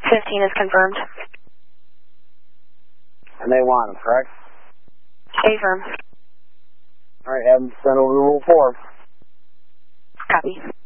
15 is confirmed. And they want them, correct? Affirm. All right, have them send over to Rule 4. Copy.